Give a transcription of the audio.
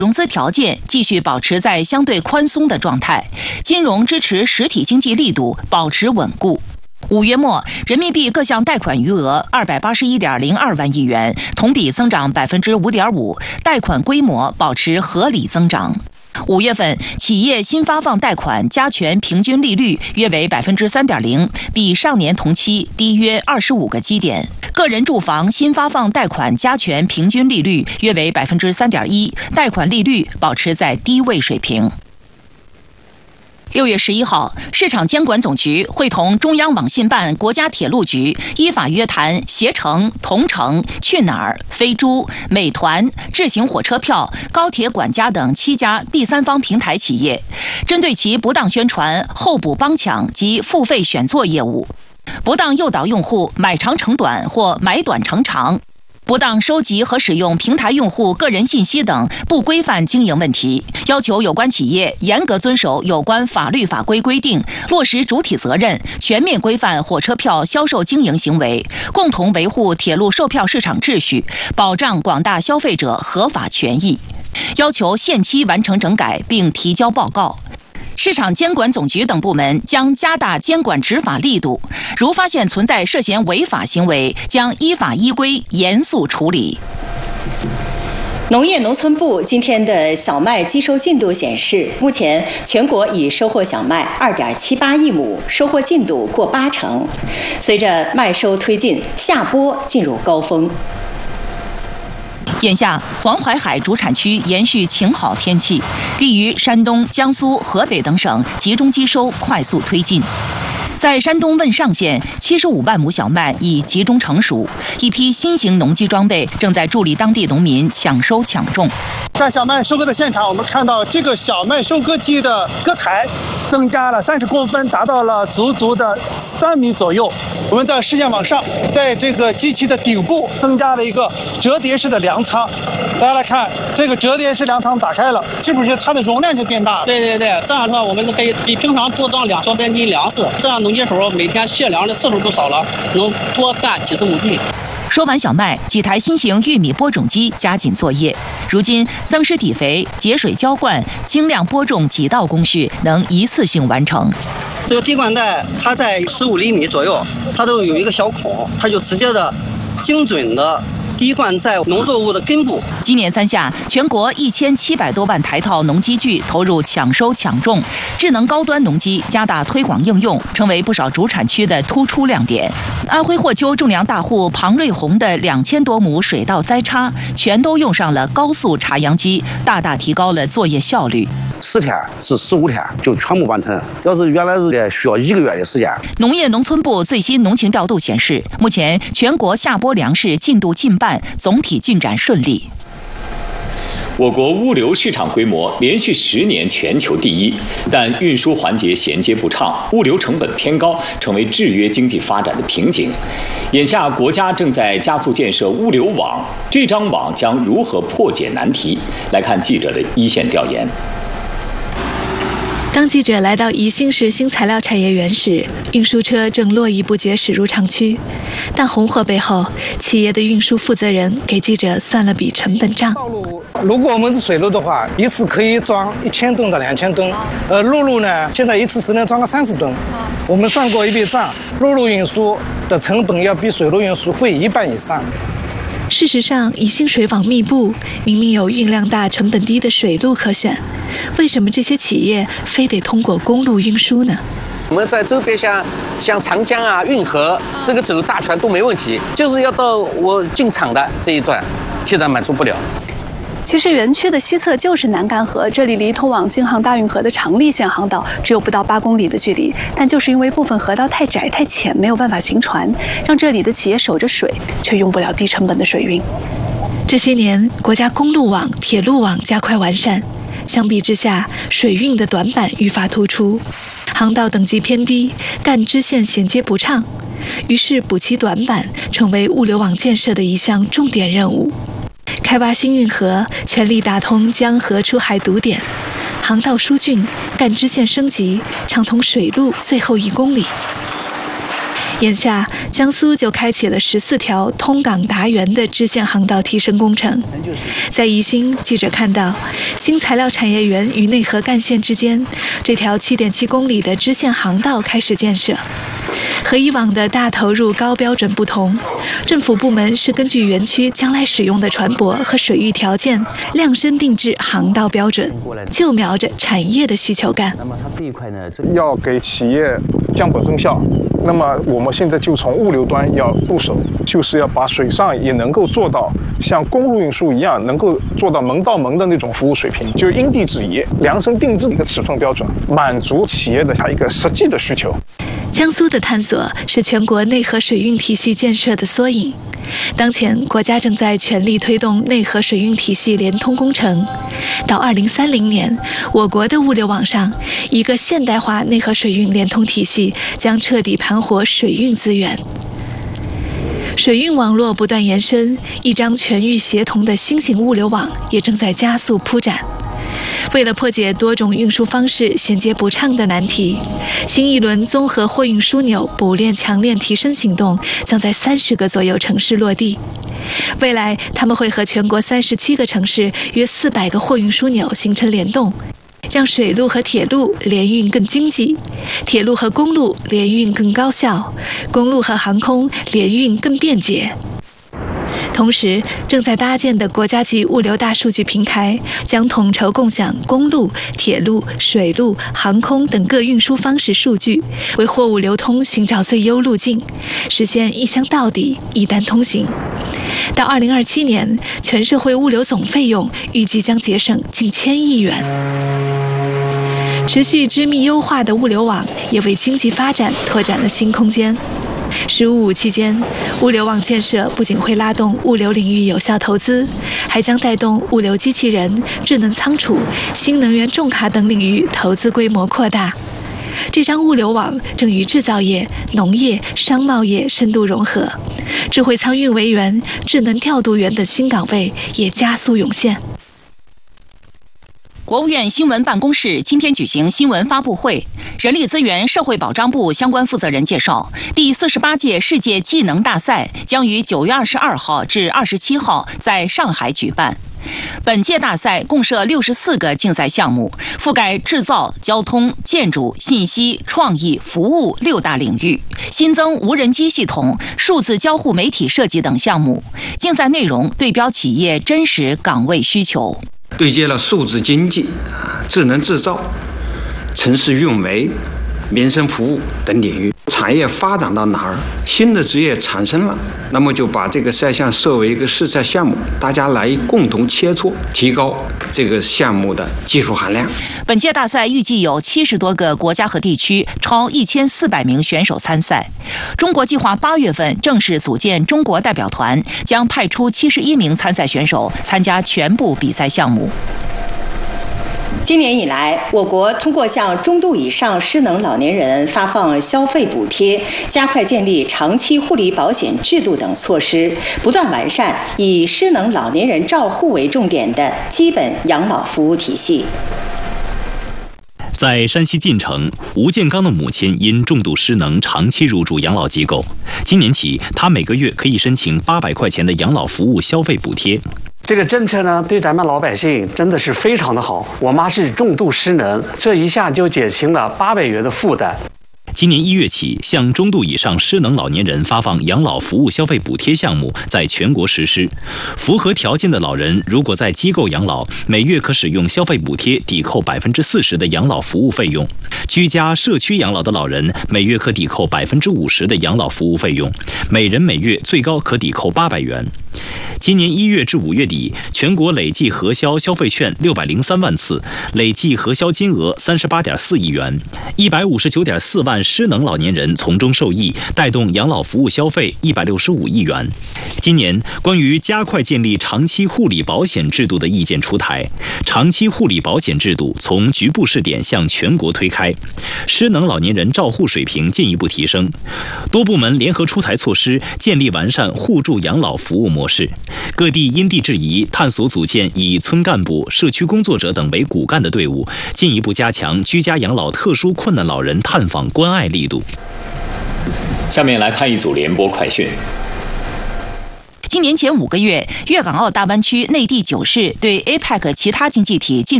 融资条件继续保持在相对宽松的状态，金融支持实体经济力度保持稳固。5月末，人民币各项贷款余额281.02万亿元，同比增长5.5%，贷款规模保持合理增长。5月份，企业新发放贷款加权平均利率约为3.0%，比上年同期低约25个基点。个人住房新发放贷款加权平均利率约为3.1%，贷款利率保持在低位水平。6月11号，市场监管总局会同中央网信办、国家铁路局依法约谈携程、同程、去哪儿、飞猪、美团、智行火车票、高铁管家等7家第三方平台企业，针对其不当宣传、候补帮抢及付费选座业务，不当诱导用户买长乘短或买短乘长，不当收集和使用平台用户个人信息等不规范经营问题，要求有关企业严格遵守有关法律法规规定，落实主体责任，全面规范火车票销售经营行为，共同维护铁路售票市场秩序，保障广大消费者合法权益，要求限期完成整改并提交报告。市场监管总局等部门将加大监管执法力度，如发现存在涉嫌违法行为，将依法依规严肃处理。 农业农村部今天的小麦机收进度显示，目前全国已收获小麦2.78亿亩，收获进度过80%。随着麦收推进，夏播进入高峰。 眼下，黄淮海主产区延续晴好天气，利于山东、江苏、河北等省集中机收快速推进。在山东汶上县，75万亩小麦已集中成熟，一批新型农机装备正在助力当地农民抢收抢种。 在小麦收割的现场，我们看到这个小麦收割机的割台增加了30公分，达到了足的3米左右。我们的视线往上，在这个机器的顶部增加了一个折叠式的粮仓。大家来看，这个折叠式粮仓打开了，是不是它的容量就变大了？ 对，这样的话我们可以比平常多装2万斤粮食，这样农机手每天卸粮的次数都少了，能多干几十亩地。 收完小麦，几台新型玉米播种机加紧作业。如今，增施底肥、节水浇灌、精量播种几道工序能一次性完成。 这个滴灌带它在15厘米左右，它都有一个小孔，它就直接的、精准的滴灌在农作物的根部。 今年3夏，全国1700多万台套农机具投入抢收抢种，智能高端农机加大推广应用，成为不少主产区的突出亮点。安徽霍州种粮大户庞瑞红的2000多亩水稻栽插，全都用上了高速插秧机，大大提高了作业效率。 10天至15天就全部完成，要是原来是需要1个月的时间。 农业农村部最新农情调度显示，目前全国夏播粮食进度近半，总体进展顺利。 我国物流市场规模连续10年全球第一，但运输环节衔接不畅，物流成本偏高，成为制约经济发展的瓶颈。眼下，国家正在加速建设物流网，这张网将如何破解难题？来看记者的一线调研。 当记者来到宜兴市新材料产业园时，运输车正络绎不绝驶入厂区。但红火背后，企业的运输负责人给记者算了笔成本账。 如果我们是水路的话，一次可以装1000吨到2000吨，陆路呢，现在一次只能装个30吨。我们算过一笔账，陆路运输的成本要比水路运输贵1半以上。 事实上，宜兴水网密布，明明有运量大、成本低的水路可选，为什么这些企业非得通过公路运输呢？ 我们在周边像长江啊、运河，这个走大船都没问题，就是要到我进厂的这一段，现在满足不了。 其实园区的西侧就是南干河，这里离通往京杭大运河的长荔线航道只有不到8公里的距离，但就是因为部分河道太窄太浅，没有办法行船，让这里的企业守着水，却用不了低成本的水运。 这些年，国家公路网、铁路网加快完善，相比之下，水运的短板愈发突出，航道等级偏低，干支线衔接不畅，于是补齐短板成为物流网建设的一项重点任务。开挖新运河，全力打通江河出海堵点，航道疏浚，干支线升级，畅通水路最后1公里。 眼下，江苏就开启了14条通港达源的支线航道提升工程。在宜兴，记者看到新材料产业园与内河干线之间，这条7.7公里的支线航道开始建设。和以往的大投入高标准不同，政府部门是根据园区将来使用的船舶和水域条件量身定制航道标准，就瞄着产业的需求干。 那么它这一块呢，要给企业降本增效。那么我们现在就从物流端要入手，就是要把水上也能够做到像公路运输一样，能够做到门到门的那种服务水平，就因地制宜、量身定制的一个尺寸标准，满足企业的它一个实际的需求。 江苏的探索是全国内河水运体系建设的缩影。当前，国家正在全力推动内河水运体系联通工程。到2030年，我国的物流网上，一个现代化内河水运联通体系将彻底盘活水运资源。水运网络不断延伸，一张全域协同的新型物流网也正在加速铺展。为了破解多种运输方式衔接不畅的难题，新一轮综合货运枢纽补链强链提升行动将在30个左右城市落地。未来，他们会和全国37个城市约400个货运枢纽形成联动，让水路和铁路联运更经济，铁路和公路联运更高效，公路和航空联运更便捷。同时，正在搭建的国家级物流大数据平台将统筹共享公路、铁路、水路、航空等各运输方式数据，为货物流通寻找最优路径，实现一箱到底、一单通行。到2027年，全社会物流总费用预计将节省近1000亿元。持续织密优化的物流网也为经济发展拓展了新空间。15期间，物流网建设不仅会拉动物流领域有效投资，还将带动物流机器人、智能仓储、新能源重卡等领域投资规模扩大。这张物流网正与制造业、农业、商贸业深度融合，智慧仓运维员、智能调度员等新岗位也加速涌现。 国务院新闻办公室今天举行新闻发布会，人力资源社会保障部相关负责人介绍，第48届世界技能大赛将于9月22号至27号在上海举办。本届大赛共设64个竞赛项目，覆盖制造、交通、建筑、信息、创意、服务6大领域，新增无人机系统、数字交互媒体设计等项目。竞赛内容对标企业真实岗位需求， 对接了数字经济、智能制造、城市运维、民生服务等领域。产业发展到哪儿，新的职业产生了，那么就把这个赛项设为一个试赛项目，大家来共同切磋，提高这个项目的技术含量。 本届大赛预计有70多个国家和地区，超1400名选手参赛。中国计划8月份正式组建中国代表团，将派出71名参赛选手参加全部比赛项目。 今年以来，我国通过向中度以上失能老年人发放消费补贴，加快建立长期护理保险制度等措施，不断完善以失能老年人照护为重点的基本养老服务体系。 在山西晋城，吴建刚的母亲因重度失能长期入住养老机构，今年起，他每个月可以申请800块钱的养老服务消费补贴。 这个政策呢，对咱们老百姓真的是非常的好。我妈是重度失能，这一下就减轻了800元的负担。 今年1月起，向中度以上失能老年人发放养老服务消费补贴项目在全国实施。符合条件的老人，如果在机构养老，每月可使用消费补贴抵扣40%的养老服务费用；居家社区养老的老人，每月可抵扣50%的养老服务费用，每人每月最高可抵扣800元。今年1月至5月底，全国累计核销消费券603万次，累计核销金额38.4亿元，159.4万失能老年人从中受益，带动养老服务消费165亿元。今年，关于加快建立长期护理保险制度的意见出台，长期护理保险制度从局部试点向全国推开，失能老年人照护水平进一步提升。多部门联合出台措施，建立完善互助养老服务模式。各地因地制宜，探索组建以村干部、社区工作者等为骨干的队伍，进一步加强居家养老特殊困难老人探访关爱力度。 下面来看一组联播快讯。 今年前5个月，粤港澳大湾区内地9市对 APEC 其他经济体进